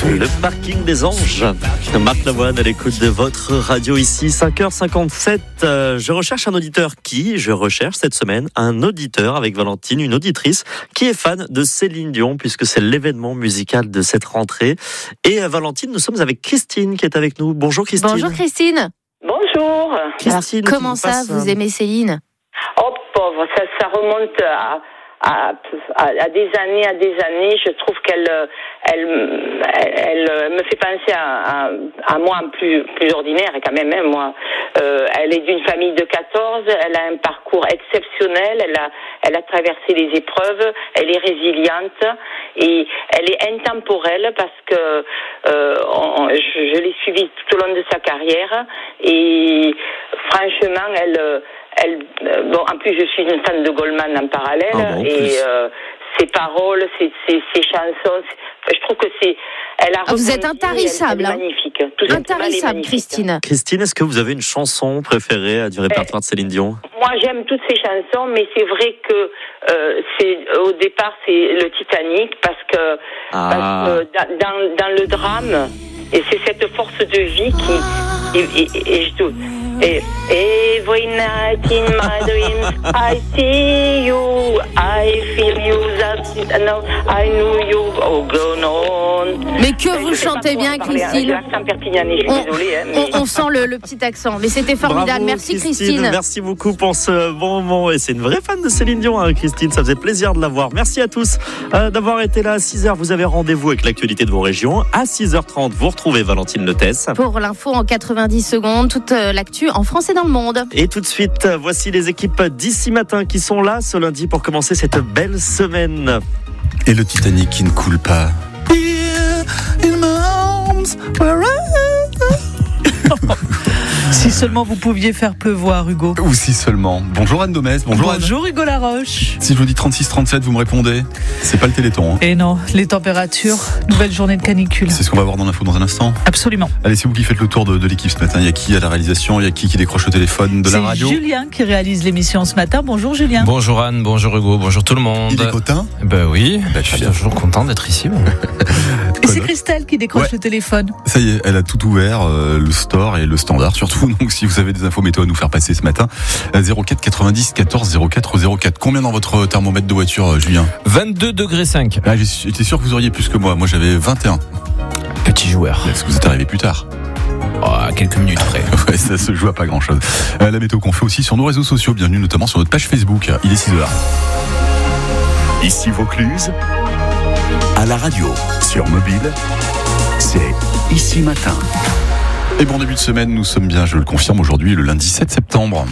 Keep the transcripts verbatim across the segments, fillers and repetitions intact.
Le parking des anges. Marc Lavoine à l'écoute de votre radio ici, cinq heures cinquante-sept. Euh, je recherche un auditeur qui, je recherche cette semaine un auditeur avec Valentine, une auditrice qui est fan de Céline Dion puisque c'est l'événement musical de cette rentrée. Et euh, Valentine, nous sommes avec Christine qui est avec nous. Bonjour Christine. Bonjour Christine. Bonjour. Christine, Alors, comment ça, passe, vous euh... aimez Céline? Oh pauvre, ça, ça remonte à, à, à, à des années, à des années. Je trouve qu'elle, elle, elle, elle me fait penser à, à, à moi plus, plus ordinaire quand même. Hein, moi, euh, elle est d'une famille de quatorze. Elle a un parcours exceptionnel. Elle a, elle a traversé les épreuves. Elle est résiliente et elle est intemporelle parce que euh, on, je, je l'ai suivie tout au long de sa carrière et franchement, elle Elle, bon, en plus, je suis une fan de Goldman en parallèle, ah bon, en et euh, ses paroles, ses, ses, ses chansons, je trouve que c'est. Elle a ah, vous êtes intarissable, elle, elle est magnifique. Tout intarissable, Christine. Christine, est-ce que vous avez une chanson préférée du répertoire de Céline Dion? Moi, j'aime toutes ses chansons, mais c'est vrai que euh, c'est au départ, c'est le Titanic, parce que, ah. parce que dans, dans, dans le drame, et c'est cette force de vie qui. Et, et, et je trouve. Et, every night in my dreams I see you, I feel you, that no, I know you, oh go on. Mais que je vous chantez bien, Christine. L'accent perpignanais, je suis on, désolée. Hein, mais... on, on sent le, le petit accent, mais c'était formidable. Bravo, merci Christine. Christine. Merci beaucoup pour ce bon moment. Et c'est une vraie fan de Céline Dion, hein, Christine. Ça faisait plaisir de la voir. Merci à tous euh, d'avoir été là à six heures. Vous avez rendez-vous avec l'actualité de vos régions. À six heures trente, vous retrouvez Valentine Letès. Pour l'info en quatre-vingt-dix secondes, toute euh, l'actu en France et dans le monde. Et tout de suite, voici les équipes d'ici matin qui sont là ce lundi pour commencer cette belle semaine. Et le Titanic qui ne coule pas. Si seulement vous pouviez faire pleuvoir, Hugo. Ou si seulement. Bonjour Anne Domès. Bonjour, Bonjour Anne. Hugo Laroche. Si je vous dis trente-six trente-sept, vous me répondez. C'est pas le Téléthon. Hein. Et non, les températures, nouvelle journée de canicule. C'est ce qu'on va voir dans l'info dans un instant. Absolument. Allez, c'est vous qui faites le tour de, de l'équipe ce matin. Il y a qui à la réalisation? Il y a qui qui décroche le téléphone de c'est la radio? C'est Julien qui réalise l'émission ce matin. Bonjour Julien. Bonjour Anne, bonjour Hugo, bonjour tout le monde. Il est cotin? Ben oui, bah, je suis toujours content d'être ici. Et c'est Christelle qui décroche ouais. le téléphone. Ça y est, elle a tout ouvert, euh, le store et le standard surtout. Donc si vous avez des infos météo à nous faire passer ce matin, zéro quatre quatre-vingt-dix quatorze zéro quatre zéro quatre. Combien dans votre thermomètre de voiture, Julien? vingt-deux degrés cinq. Ah, j'étais sûr que vous auriez plus que moi. Moi j'avais vingt et un. Petit joueur. Est-ce que vous êtes arrivé plus tard? Oh, à quelques minutes près. Ouais, ça se joue à pas grand chose. Euh, la météo qu'on fait aussi sur nos réseaux sociaux. Bienvenue notamment sur notre page Facebook. Il est six heures. Ici Vaucluse, à la radio, sur mobile, c'est Ici Matin. Et bon début de semaine, nous sommes bien, je le confirme, aujourd'hui, le lundi sept septembre.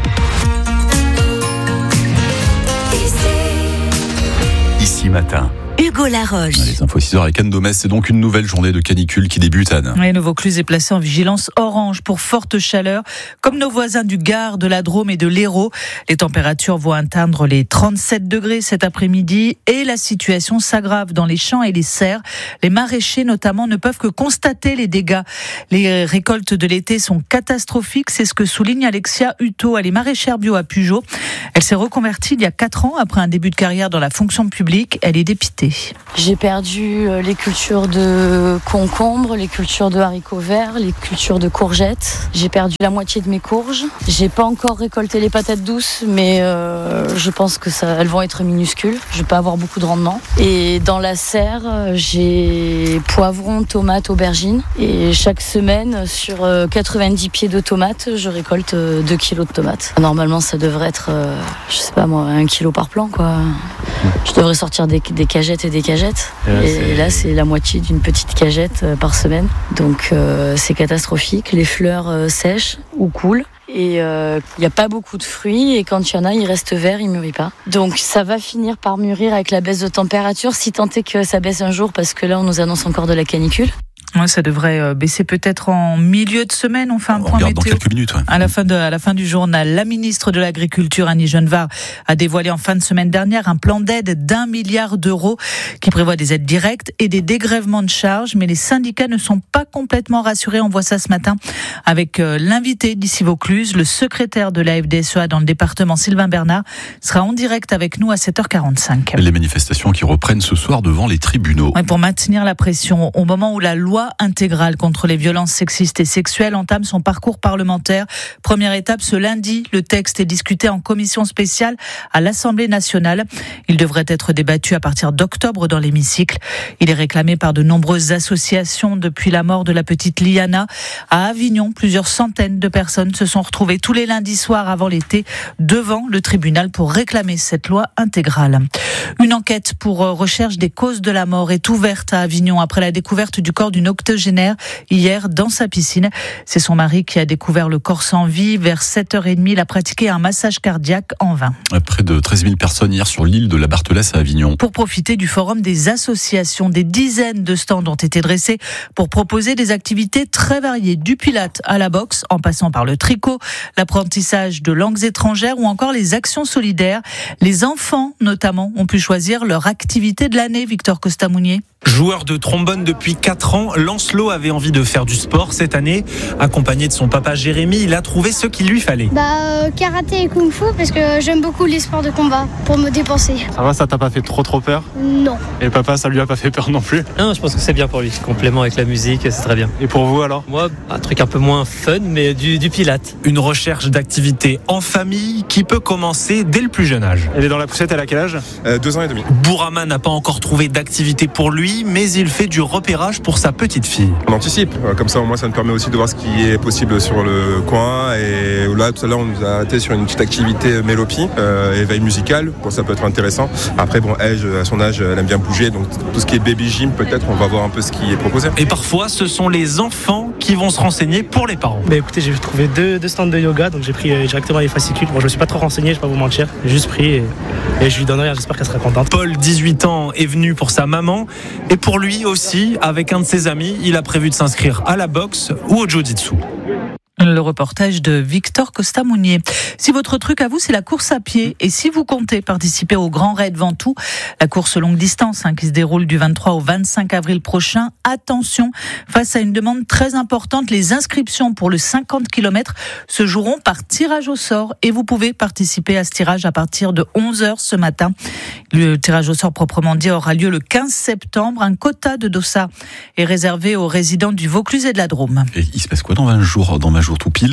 Ici Matin. Hugo Laroche. Les infos six heures avec Anne Domès, c'est donc une nouvelle journée de canicule qui débute, Anne. Oui, le Vaucluse est placé en vigilance orange pour forte chaleur, comme nos voisins du Gard, de la Drôme et de l'Hérault. Les températures vont atteindre les trente-sept degrés cet après-midi et la situation s'aggrave dans les champs et les serres. Les maraîchers, notamment, ne peuvent que constater les dégâts. Les récoltes de l'été sont catastrophiques, c'est ce que souligne Alexia Hutto. Elle est maraîchère bio à Pugeot. Elle s'est reconvertie il y a quatre ans après un début de carrière dans la fonction publique. Elle est dépitée. J'ai perdu les cultures de concombres, les cultures de haricots verts, les cultures de courgettes. J'ai perdu la moitié de mes courges. J'ai pas encore récolté les patates douces, mais euh, je pense que ça, elles vont être minuscules. Je vais pas avoir beaucoup de rendement. Et dans la serre, j'ai poivrons, tomates, aubergines. Et chaque semaine, sur quatre-vingt-dix pieds de tomates, je récolte deux kilos de tomates. Normalement, ça devrait être, euh, je sais pas moi, un kilo par plan, quoi. Je devrais sortir des, des cagettes et des cagettes. Et là, et c'est... là, c'est la moitié d'une petite cagette par semaine. Donc, euh, c'est catastrophique. Les fleurs euh, sèchent ou coulent. Et il euh, n'y a pas beaucoup de fruits. Et quand il y en a, ils restent verts, ils ne mûrissent pas. Donc, ça va finir par mûrir avec la baisse de température, si tant est que ça baisse un jour, parce que là, on nous annonce encore de la canicule. Ouais, ça devrait baisser peut-être en milieu de semaine. On fait un On point regarde météo. dans quelques minutes. Ouais. À la fin de, à la fin du journal, la ministre de l'Agriculture, Annie Genevard, a dévoilé en fin de semaine dernière un plan d'aide d'un milliard d'euros qui prévoit des aides directes et des dégrèvements de charges. Mais les syndicats ne sont pas complètement rassurés. On voit ça ce matin avec l'invité d'ici Vaucluse, le secrétaire de la F D S E A dans le département, Sylvain Bernard, sera en direct avec nous à sept heures quarante-cinq. Les manifestations qui reprennent ce soir devant les tribunaux. Ouais, pour maintenir la pression au moment où la loi intégrale contre les violences sexistes et sexuelles entame son parcours parlementaire. Première étape ce lundi, le texte est discuté en commission spéciale à l'Assemblée nationale. Il devrait être débattu à partir d'octobre dans l'hémicycle. Il est réclamé par de nombreuses associations depuis la mort de la petite Liana. À Avignon, plusieurs centaines de personnes se sont retrouvées tous les lundis soirs avant l'été devant le tribunal pour réclamer cette loi intégrale. Une enquête pour recherche des causes de la mort est ouverte à Avignon après la découverte du corps d'une octogénaire hier dans sa piscine. C'est son mari qui a découvert le corps sans vie. Vers sept heures trente, il a pratiqué un massage cardiaque en vain. Près de treize mille personnes hier sur l'île de la Barthelasse à Avignon. Pour profiter du forum des associations, des dizaines de stands ont été dressés pour proposer des activités très variées, du pilate à la boxe, en passant par le tricot, l'apprentissage de langues étrangères ou encore les actions solidaires. Les enfants, notamment, ont pu choisir leur activité de l'année, Victor Costamounier. Joueur de trombone depuis quatre ans, Lancelot avait envie de faire du sport cette année. Accompagné de son papa Jérémy, il a trouvé ce qu'il lui fallait. Bah, euh, karaté et kung-fu parce que j'aime beaucoup les sports de combat pour me dépenser. Ça va, ça t'a pas fait trop trop peur ? Non. Et papa, ça lui a pas fait peur non plus ? Non, je pense que c'est bien pour lui. Complément avec la musique, c'est très bien. Et pour vous alors ? Moi, un truc un peu moins fun, mais du, du pilate. Une recherche d'activité en famille qui peut commencer dès le plus jeune âge. Elle est dans la poussette, elle a quel âge ? euh, Deux ans et demi. Bourama n'a pas encore trouvé d'activité pour lui, mais il fait du repérage pour sa petite fille. On anticipe, comme ça au moins ça nous permet aussi de voir ce qui est possible sur le coin. Et là tout à l'heure on nous a arrêté sur une petite activité mélopie, euh, éveil musical, bon, ça peut être intéressant. Après bon, elle, à son âge elle aime bien bouger, donc tout ce qui est baby gym peut-être on va voir un peu ce qui est proposé. Et parfois ce sont les enfants qui vont se renseigner pour les parents. Bah écoutez, j'ai trouvé deux, deux stands de yoga, donc j'ai pris directement les fascicules. Bon, je me suis pas trop renseigné, je vais pas vous mentir, j'ai juste pris et, et je lui donnerai, j'espère qu'elle sera contente. Paul, dix-huit ans, est venu pour sa maman et pour lui aussi. Avec un de ses amis, il a prévu de s'inscrire à la boxe ou au jiu-jitsu. Le reportage de Victor Costamounier. Si votre truc à vous, c'est la course à pied, et si vous comptez participer au Grand Raid Ventoux, la course longue distance hein, qui se déroule du vingt-trois au vingt-cinq avril prochain, attention, face à une demande très importante, les inscriptions pour le cinquante kilomètres se joueront par tirage au sort, et vous pouvez participer à ce tirage à partir de onze heures ce matin. Le tirage au sort proprement dit aura lieu le quinze septembre. Un quota de dossards est réservé aux résidents du Vaucluse et de la Drôme. Et il se passe quoi dans vingt jours, dans vingt jours tout pile ?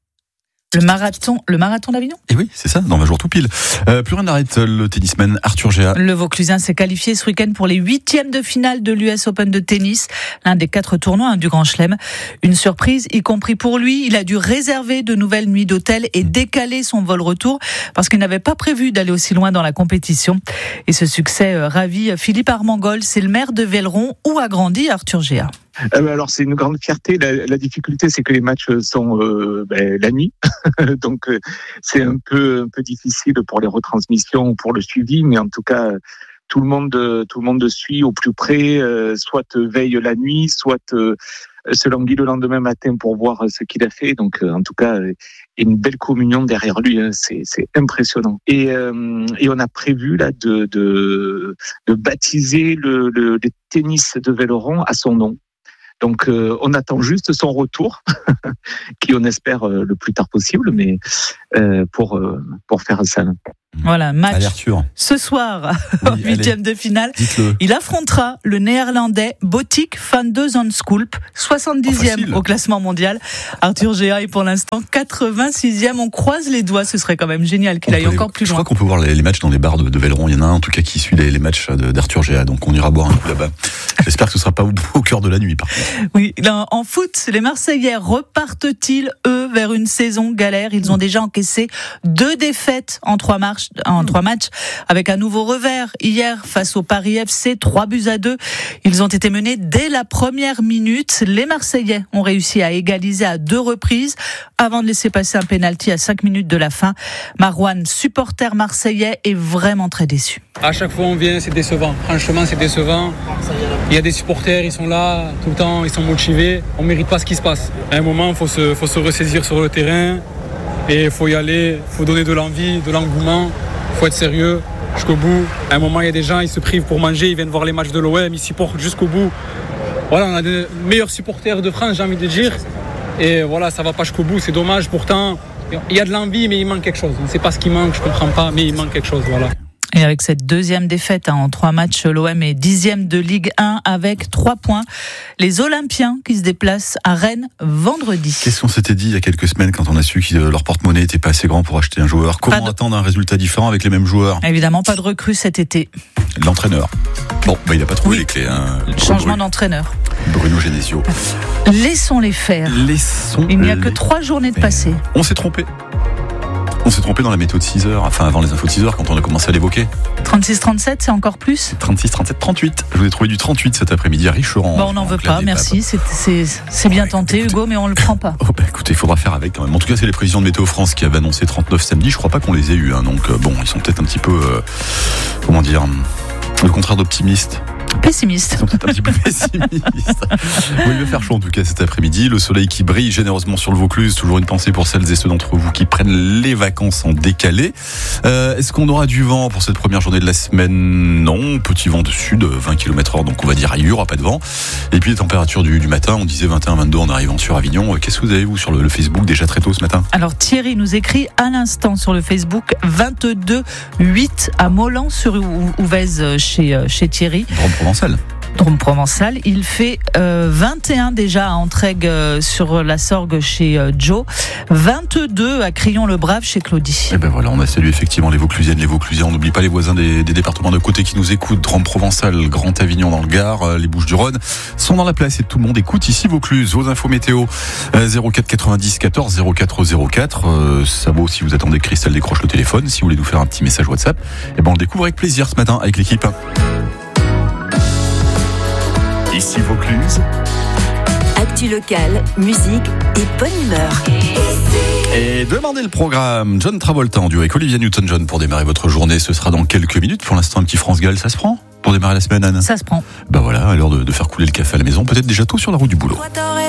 Le marathon, le marathon d'Avignon ? Et oui, c'est ça, dans vingt jours tout pile. Euh, plus rien n'arrête le tennisman Arthur Géa. Le Vauclusien s'est qualifié ce week-end pour les huitièmes de finale de l'U S Open de tennis, l'un des quatre tournois hein, du Grand Chelem. Une surprise, y compris pour lui. Il a dû réserver de nouvelles nuits d'hôtel et décaler son vol retour parce qu'il n'avait pas prévu d'aller aussi loin dans la compétition. Et ce succès euh, ravit Philippe Armengol, c'est le maire de Velleron où a grandi Arthur Géa. Alors c'est une grande fierté. La, la difficulté, c'est que les matchs sont euh, ben, la nuit, donc euh, c'est un peu un peu difficile pour les retransmissions ou pour le suivi, mais en tout cas tout le monde tout le monde suit au plus près, euh, soit veille la nuit, soit euh, se languit le lendemain matin pour voir ce qu'il a fait. Donc euh, en tout cas il y a une belle communion derrière lui, hein. c'est c'est impressionnant. Et euh, et on a prévu là de de de baptiser le le, le tennis de Velleron à son nom. Donc euh, on attend juste son retour, qui on espère euh, le plus tard possible, mais euh, pour euh, pour faire ça. Voilà, match allez, Arthur. Ce soir, oui, en huitième de finale. Dites-le. Il affrontera le néerlandais Botik van de Zandschulp, soixante-dixième oh, au classement mondial. Arthur Géa est pour l'instant quatre-vingt-sixième. On croise les doigts, ce serait quand même génial qu'il on aille encore plus je loin. Je crois qu'on peut voir les, les matchs dans les bars de, de Velleron. Il y en a un en tout cas qui suit les, les matchs de, d'Arthur Géa, donc on ira boire un coup là-bas. J'espère que ce ne sera pas au, au cœur de la nuit par contre. Oui, là, en foot, les Marseillais repartent-ils, eux, vers une saison galère ? Ils ont déjà encaissé deux défaites en trois matchs. matchs, en trois matchs avec un nouveau revers. Hier, face au Paris F C, trois buts à deux. Ils ont été menés dès la première minute. Les Marseillais ont réussi à égaliser à deux reprises avant de laisser passer un pénalty à cinq minutes de la fin. Marouane, supporter marseillais, est vraiment très déçu. À chaque fois on vient, c'est décevant. Franchement, c'est décevant. Il y a des supporters, ils sont là tout le temps, ils sont motivés. On ne mérite pas ce qui se passe. À un moment, il faut se, faut se ressaisir sur le terrain et il faut y aller, il faut donner de l'envie, de l'engouement, il faut être sérieux jusqu'au bout. À un moment, il y a des gens, ils se privent pour manger, ils viennent voir les matchs de l'O M, ils supportent jusqu'au bout. Voilà, on a des meilleurs supporters de France, j'ai envie de dire. Et voilà, ça ne va pas jusqu'au bout, c'est dommage. Pourtant, il y a de l'envie, mais il manque quelque chose. On ne sait pas ce qui manque, je ne comprends pas, mais il manque quelque chose, voilà. Et avec cette deuxième défaite hein, en trois matchs, l'O M est dixième de Ligue un avec trois points. Les Olympiens qui se déplacent à Rennes vendredi. Qu'est-ce qu'on s'était dit il y a quelques semaines quand on a su que leur porte-monnaie n'était pas assez grand pour acheter un joueur? Comment de... attendre un résultat différent avec les mêmes joueurs? Évidemment, pas de recrue cet été. L'entraîneur. Bon, bah, il n'a pas trouvé oui. les clés. Hein. Changement Bruno. d'entraîneur. Bruno Genesio. Laissons-les faire. Laissons il n'y a que trois journées de passé. On s'est trompé. On s'est trompé dans la météo de six heures, enfin avant les infos de six heures quand on a commencé à l'évoquer. trente-six trente-sept, c'est encore plus? trente-six trente-sept trente-huit. Je vous ai trouvé du trente-huit cet après-midi à Richeron. Bon, on n'en veut pas, merci. C'est, c'est, c'est bien tenté, écoutez, Hugo, mais on ne le prend pas. Oh, bah, écoutez, il faudra faire avec quand même. En tout cas, c'est les prévisions de Météo France qui avaient annoncé trente-neuf samedi. Je crois pas qu'on les ait eus. Hein, donc, euh, bon, ils sont peut-être un petit peu, euh, comment dire, le contraire d'optimistes. Pessimiste. Ils sont peut-être un petit peu pessimistes. Bon, il va faire chaud en tout cas cet après-midi. Le soleil qui brille généreusement sur le Vaucluse. Toujours une pensée pour celles et ceux d'entre vous qui prennent les vacances en décalé. Euh, est-ce qu'on aura du vent pour cette première journée de la semaine? Non. Petit vent de sud, vingt kilomètres heure. Donc on va dire il n'y aura pas de vent. Et puis les températures du, du matin, on disait vingt et un vingt-deux en arrivant sur Avignon. Qu'est-ce que vous avez vous sur le, le Facebook déjà très tôt ce matin? Alors Thierry nous écrit à l'instant sur le Facebook vingt-deux huit à Molan-sur-Ouvèze chez, chez Thierry. Drôme-Provençal. Drôme-Provençal. Il fait euh, vingt et un déjà à Entraigues euh, sur la Sorgue chez euh, Joe, vingt-deux à Crillon-le-Brave chez Claudie. Et ben voilà, on a salué effectivement les Vauclusiennes, les Vauclusiens. On n'oublie pas les voisins des, des départements de côté qui nous écoutent. Drôme-Provençal, Grand Avignon dans le Gard, euh, les Bouches-du-Rhône sont dans la place et tout le monde écoute ici Vaucluse. Vos infos météo euh, zéro quatre quatre-vingt-dix quatorze zéro quatre zéro quatre. Euh, ça vaut si vous attendez que Christelle décroche le téléphone. Si vous voulez nous faire un petit message WhatsApp, et ben on le découvre avec plaisir ce matin avec l'équipe. Ici Vaucluse. Actu locale, musique et bonne humeur. Et demandez le programme. John Travolta en duo avec Olivia Newton-John pour démarrer votre journée. Ce sera dans quelques minutes. Pour l'instant, un petit France Gall, ça se prend pour démarrer la semaine, Anne? Ça se prend. Bah voilà, à l'heure de, de faire couler le café à la maison. Peut-être déjà tôt sur la route du boulot.